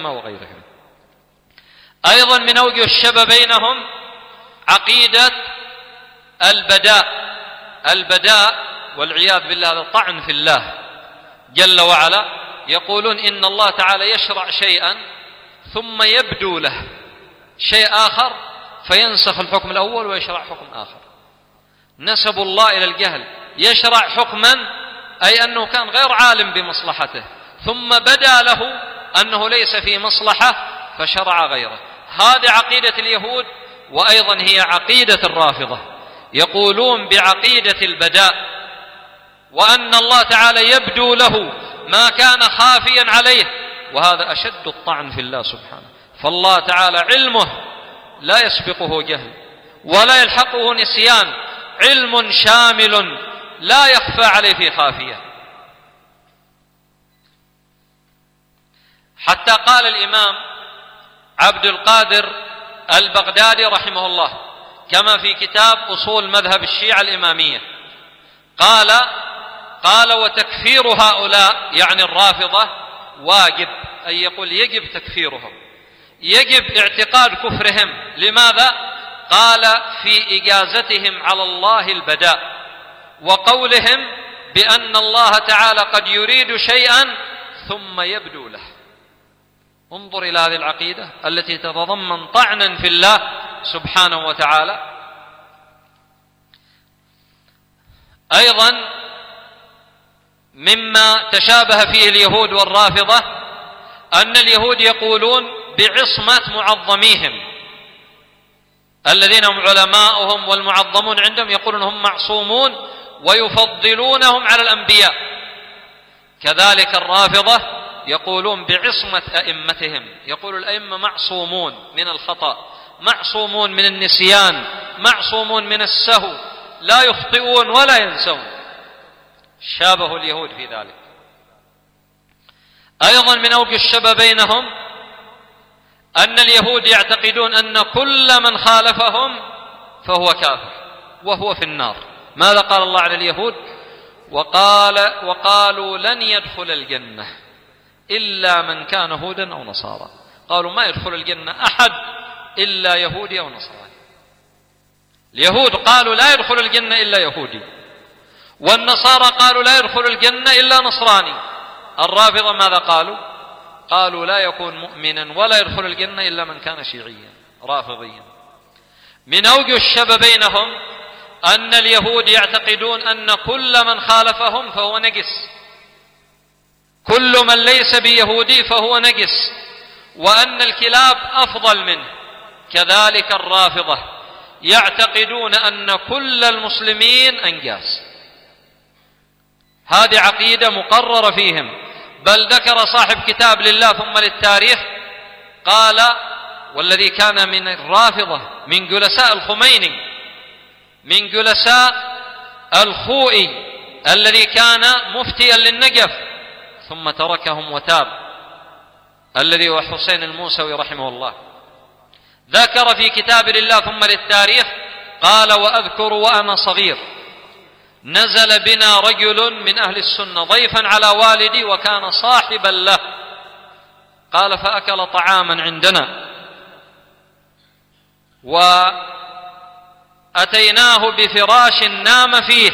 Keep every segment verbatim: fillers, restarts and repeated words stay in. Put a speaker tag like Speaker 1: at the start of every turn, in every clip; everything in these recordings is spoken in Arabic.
Speaker 1: الأئمة وغيرهم. أيضا من أوجه الشبه بينهم عقيدة البداء. البداء والعياذ بالله هذا طعن في الله جل وعلا. يقولون إن الله تعالى يشرع شيئا ثم يبدو له شيء آخر فينسخ الحكم الأول ويشرع حكم آخر. نسبوا الله إلى الجهل، يشرع حكما أي أنه كان غير عالم بمصلحته ثم بدا له أنه ليس في مصلحة فشرع غيره. هذه عقيدة اليهود، وأيضا هي عقيدة الرافضة. يقولون بعقيدة البداء، وأن الله تعالى يبدو له ما كان خافيا عليه، وهذا أشد الطعن في الله سبحانه. فالله تعالى علمه لا يسبقه جهل ولا يلحقه نسيان، علم شامل لا يخفى عليه في خافية. حتى قال الإمام عبد القادر البغدادي رحمه الله كما في كتاب أصول مذهب الشيعة الإمامية، قال قال وتكفير هؤلاء يعني الرافضة واجب، أي يقول يجب تكفيرهم، يجب اعتقاد كفرهم. لماذا؟ قال في إجازتهم على الله البداء، وقولهم بأن الله تعالى قد يريد شيئا ثم يبدو له. انظر إلى هذه العقيدة التي تتضمن طعنا في الله سبحانه وتعالى. أيضا مما تشابه فيه اليهود والرافضة أن اليهود يقولون بعصمة معظميهم الذين هم علماؤهم والمعظمون عندهم، يقولون هم معصومون ويفضلونهم على الأنبياء. كذلك الرافضة يقولون بعصمة أئمتهم، يقول الأئمة معصومون من الخطأ، معصومون من النسيان، معصومون من السهو، لا يخطئون ولا ينسون. شابه اليهود في ذلك. أيضا من أوجه الشبه بينهم أن اليهود يعتقدون أن كل من خالفهم فهو كافر وهو في النار. ماذا قال الله عن اليهود؟ وقال وقالوا لن يدخل الجنة إلا من كان هودا أو نصارى. قالوا ما يدخل الجنة أحد إلا يهودي أو نصراني. اليهود قالوا لا يدخل الجنة إلا يهودي، والنصارى قالوا لا يدخل الجنة إلا نصراني. الرافضة ماذا قالوا؟ قالوا لا يكون مؤمنا ولا يدخل الجنة إلا من كان شيعيا رافضيا. من أوجه الشبه بينهم أن اليهود يعتقدون أن كل من خالفهم فهو نجس، كل من ليس بيهودي فهو نجس، وأن الكلاب أفضل منه. كذلك الرافضة يعتقدون أن كل المسلمين أنجاس. هذه عقيدة مقررة فيهم. بل ذكر صاحب كتاب لله ثم للتاريخ قال، والذي كان من الرافضة من جلساء الخميني، من جلساء الخوئي الذي كان مفتيا للنجف ثم تركهم وتاب، الذي هو حسين الموسوي رحمه الله، ذكر في كتاب لله ثم للتاريخ قال وأذكر وأنا صغير نزل بنا رجل من أهل السنة ضيفا على والدي وكان صاحبا له، قال فأكل طعاما عندنا وأتيناه بفراش نام فيه،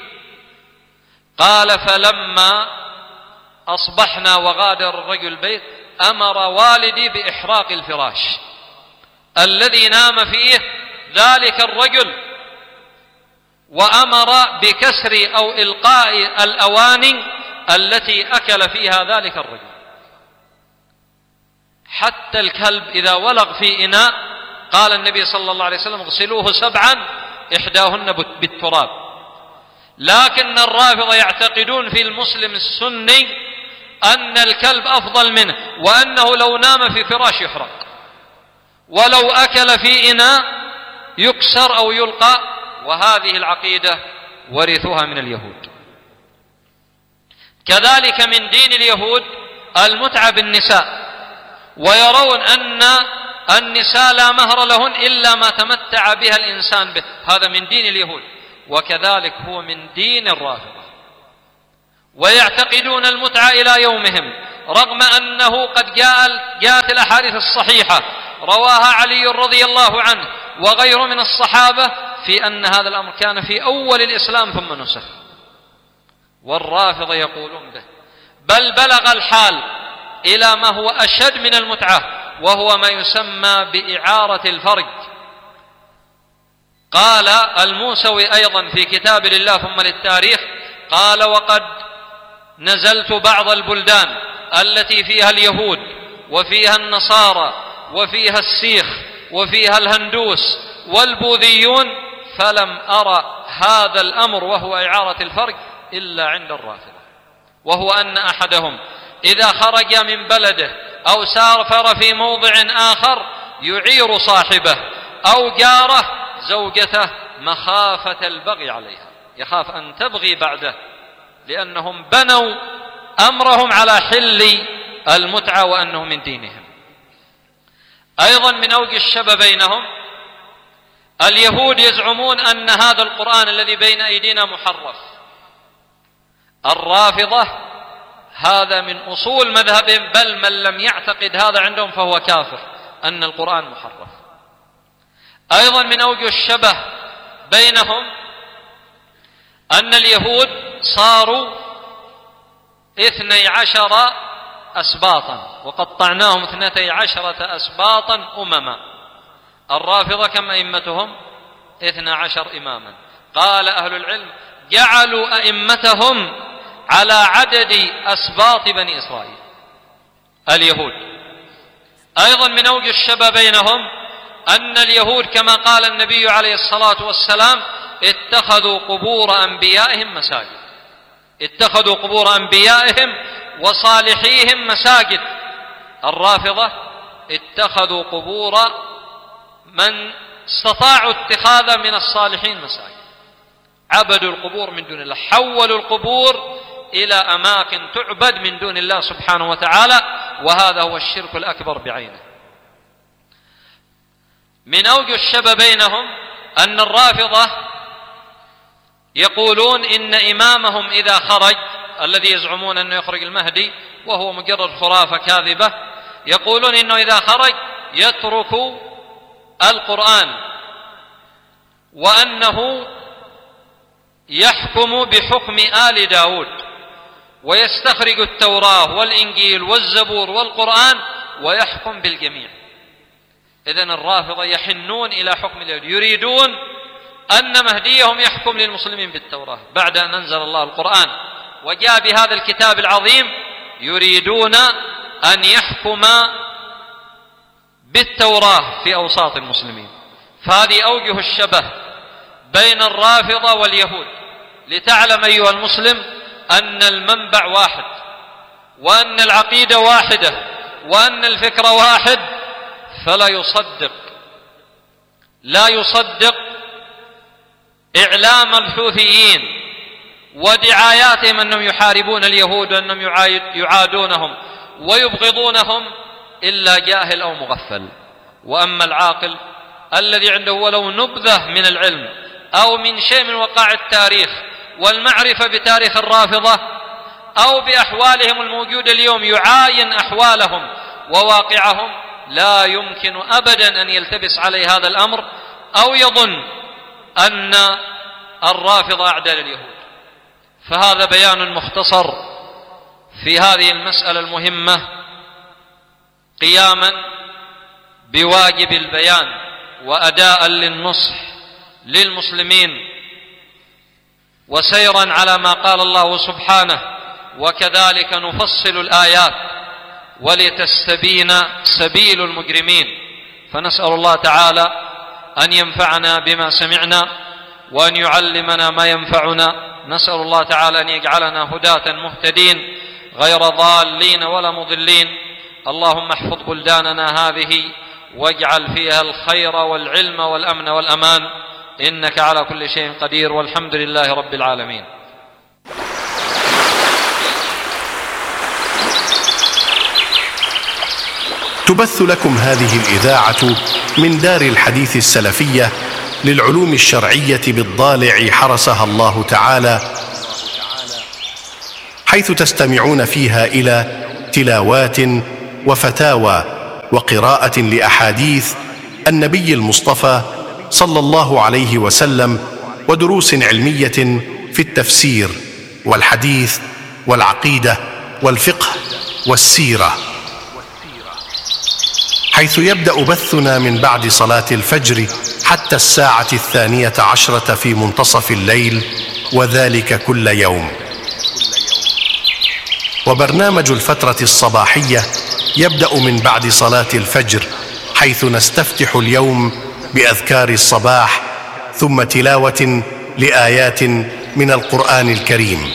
Speaker 1: قال فلما أصبحنا وغادر الرجل البيت أمر والدي بإحراق الفراش الذي نام فيه ذلك الرجل، وأمر بكسر أو إلقاء الأواني التي أكل فيها ذلك الرجل. حتى الكلب إذا ولغ في إناء قال النبي صلى الله عليه وسلم اغسلوه سبعا إحداهن بالتراب. لكن الرافضة يعتقدون في المسلم السني أن الكلب أفضل منه، وأنه لو نام في فراش يحرق، ولو أكل في إناء يكسر أو يلقى. وهذه العقيدة ورثوها من اليهود. كذلك من دين اليهود المتعة بالنساء، ويرون أن النساء لا مهر لهن إلا ما تمتع بها الإنسان به، هذا من دين اليهود، وكذلك هو من دين الرافضة. ويعتقدون المتعة إلى يومهم رغم أنه قد جاءت الأحاديث الصحيحة رواها علي رضي الله عنه وغيره من الصحابة في أن هذا الأمر كان في أول الإسلام ثم نسخ، والرافضة يقولون به، بل بلغ الحال إلى ما هو أشد من المتعة، وهو ما يسمى بإعارة الفرج. قال الموسوي أيضا في كتاب لله ثم للتاريخ، قال: وقد نزلت بعض البلدان التي فيها اليهود وفيها النصارى وفيها السيخ وفيها الهندوس والبوذيون، فلم أرى هذا الأمر وهو إعارة الفرج إلا عند الرافضة، وهو أن أحدهم إذا خرج من بلده أو سافر في موضع آخر يعير صاحبه أو جاره زوجته مخافة البغي عليها، يخاف أن تبغي بعده، لأنهم بنوا أمرهم على حل المتعة وأنه من دينهم. أيضا من أوج الشبه بينهم، اليهود يزعمون أن هذا القرآن الذي بين أيدينا محرف. الرافضة هذا من أصول مذهبهم، بل من لم يعتقد هذا عندهم فهو كافر، أن القرآن محرف. أيضا من أوج الشبه بينهم أن اليهود صاروا اثني عشر أسباطا، وقطعناهم اثنتي عشرة أسباطا أمما. الرافضة كم أئمتهم؟ اثنى عشر إماما. قال أهل العلم: جعلوا أئمتهم على عدد أسباط بني إسرائيل اليهود. أيضا من أوج الشبه بينهم أن اليهود كما قال النبي عليه الصلاة والسلام: اتخذوا قبور أنبيائهم مساجد، اتخذوا قبور أنبيائهم وصالحيهم مساجد. الرافضة اتخذوا قبور من استطاعوا اتخاذ من الصالحين مساجد، عبدوا القبور من دون الله، حولوا القبور إلى أماكن تعبد من دون الله سبحانه وتعالى، وهذا هو الشرك الأكبر بعينه. من أوج الشبه بينهم أن الرافضة يقولون إن إمامهم إذا خرج، الذي يزعمون أنه يخرج المهدي وهو مجرد خرافة كاذبة، يقولون إنه إذا خرج يترك القرآن، وأنه يحكم بحكم آل داود، ويستخرج التوراة والإنجيل والزبور والقرآن ويحكم بالجميع. إذن الرافضة يحنون إلى حكم اليهود، يريدون أن مهديهم يحكم للمسلمين بالتوراة بعد أن أنزل الله القرآن وجاء بهذا الكتاب العظيم، يريدون أن يحكم بالتوراة في أوساط المسلمين. فهذه أوجه الشبه بين الرافضة واليهود، لتعلم أيها المسلم أن المنبع واحد، وأن العقيدة واحدة، وأن الفكر واحد. فلا يصدق لا يصدق إعلام الحوثيين ودعاياتهم أنهم يحاربون اليهود وأنهم يعادونهم ويبغضونهم إلا جاهل أو مغفل. وأما العاقل الذي عنده ولو نبذة من العلم أو من شيء من وقائع التاريخ والمعرفة بتاريخ الرافضة أو بأحوالهم الموجودة اليوم، يعاين أحوالهم وواقعهم، لا يمكن أبدا أن يلتبس عليه هذا الأمر أو يظن أن الرافضة أعداء اليهود. فهذا بيان مختصر في هذه المسألة المهمة، قياما بواجب البيان وأداء للنصح للمسلمين، وسيرا على ما قال الله سبحانه: وكذلك نفصل الآيات ولتستبين سبيل المجرمين. فنسأل الله تعالى أن ينفعنا بما سمعنا وأن يعلمنا ما ينفعنا. نسأل الله تعالى أن يجعلنا هداة مهتدين غير ضالين ولا مضلين. اللهم احفظ بلداننا هذه واجعل فيها الخير والعلم والأمن والأمان، إنك على كل شيء قدير، والحمد لله رب العالمين.
Speaker 2: تبث لكم هذه الإذاعة من دار الحديث السلفية للعلوم الشرعية بالضالع حرسها الله تعالى، حيث تستمعون فيها إلى تلاوات وفتاوى وقراءة لأحاديث النبي المصطفى صلى الله عليه وسلم، ودروس علمية في التفسير والحديث والعقيدة والفقه والسيرة، حيث يبدأ بثنا من بعد صلاة الفجر حتى الساعة الثانية عشرة في منتصف الليل، وذلك كل يوم. وبرنامج الفترة الصباحية يبدأ من بعد صلاة الفجر، حيث نستفتح اليوم بأذكار الصباح ثم تلاوة لآيات من القرآن الكريم.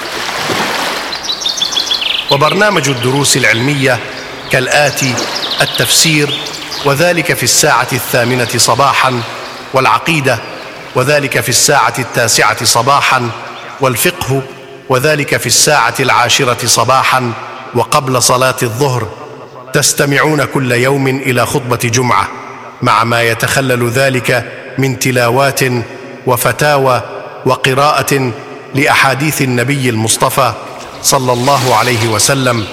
Speaker 2: وبرنامج الدروس العلمية كالآتي: التفسير وذلك في الساعة الثامنة صباحا، والعقيدة وذلك في الساعة التاسعة صباحا، والفقه وذلك في الساعة العاشرة صباحا وقبل صلاة الظهر. تستمعون كل يوم إلى خطبة جمعة مع ما يتخلل ذلك من تلاوات وفتاوى وقراءة لأحاديث النبي المصطفى صلى الله عليه وسلم.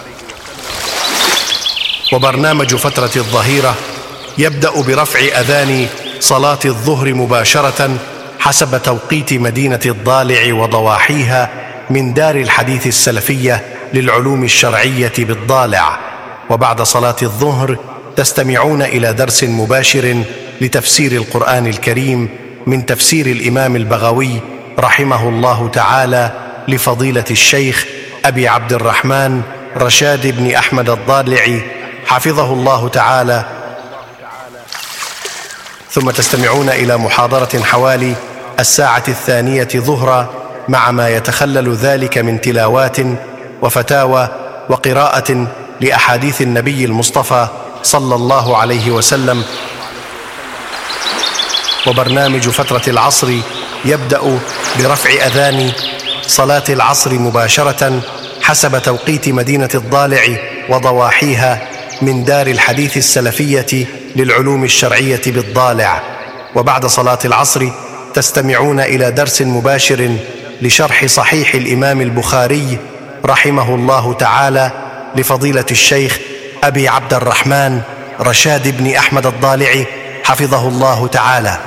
Speaker 2: وبرنامج فترة الظهيرة يبدأ برفع أذان صلاة الظهر مباشرة حسب توقيت مدينة الضالع وضواحيها من دار الحديث السلفية للعلوم الشرعية بالضالع. وبعد صلاة الظهر تستمعون إلى درس مباشر لتفسير القرآن الكريم من تفسير الإمام البغوي رحمه الله تعالى لفضيلة الشيخ أبي عبد الرحمن رشاد بن أحمد الضالعي حفظه الله تعالى. ثم تستمعون إلى محاضرة حوالي الساعة الثانية ظهرا مع ما يتخلل ذلك من تلاوات وفتاوى وقراءة لأحاديث النبي المصطفى صلى الله عليه وسلم. وبرنامج فترة العصر يبدأ برفع أذان صلاة العصر مباشرة حسب توقيت مدينة الضالع وضواحيها من دار الحديث السلفية للعلوم الشرعية بالضالع. وبعد صلاة العصر تستمعون إلى درس مباشر لشرح صحيح الإمام البخاري رحمه الله تعالى لفضيلة الشيخ أبي عبد الرحمن رشاد بن أحمد الضالعي حفظه الله تعالى.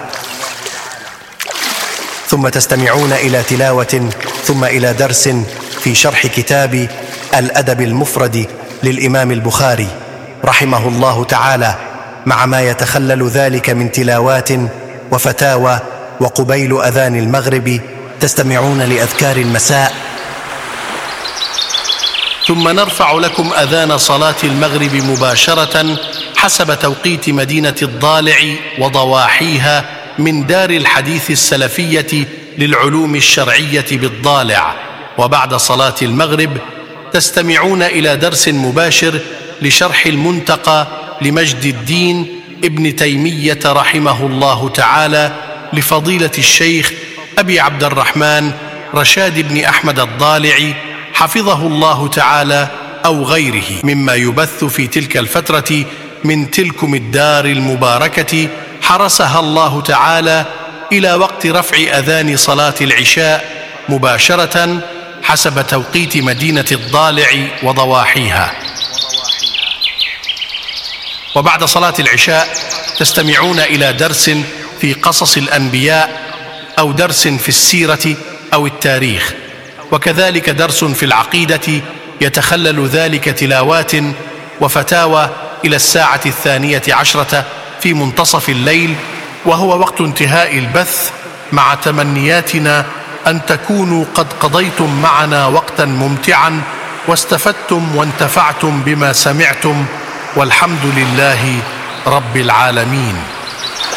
Speaker 2: ثم تستمعون إلى تلاوة ثم إلى درس في شرح كتاب الأدب المفرد للإمام البخاري رحمه الله تعالى مع ما يتخلل ذلك من تلاوات وفتاوى. وقبيل أذان المغرب تستمعون لأذكار المساء. ثم نرفع لكم أذان صلاة المغرب مباشرة حسب توقيت مدينة الضالع وضواحيها من دار الحديث السلفية للعلوم الشرعية بالضالع. وبعد صلاة المغرب تستمعون إلى درس مباشر لشرح المنتقى لمجد الدين ابن تيمية رحمه الله تعالى لفضيلة الشيخ أبي عبد الرحمن رشاد بن أحمد الضالعي حفظه الله تعالى أو غيره مما يبث في تلك الفترة من تلكم الدار المباركة حرسها الله تعالى إلى وقت رفع أذان صلاة العشاء مباشرة حسب توقيت مدينة الضالع وضواحيها. وبعد صلاة العشاء تستمعون إلى درس في قصص الأنبياء أو درس في السيرة أو التاريخ، وكذلك درس في العقيدة يتخلل ذلك تلاوات وفتاوى إلى الساعة الثانية عشرة في منتصف الليل، وهو وقت انتهاء البث، مع تمنياتنا أن تكونوا قد قضيتم معنا وقتا ممتعا واستفدتم وانتفعتم بما سمعتم، والحمد لله رب العالمين.